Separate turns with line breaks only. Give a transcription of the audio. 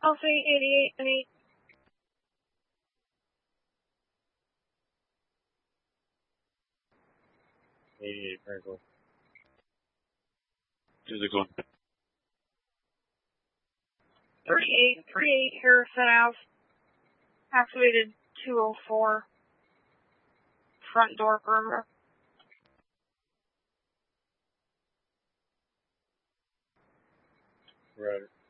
Alpha 88 and 8.
Very cool. 261.
38 Harrison Ave. Activated 204. Front door perimeter.
Right.